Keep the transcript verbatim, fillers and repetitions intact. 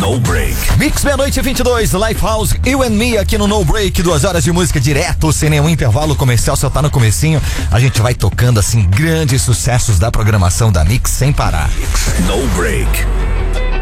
No Break. Mix meia-noite e vinte e dois, Lifehouse, You and Me aqui no No Break, duas horas de música direto, sem nenhum intervalo comercial, só tá no comecinho. A gente vai tocando assim grandes sucessos da programação da Mix sem parar. No Break.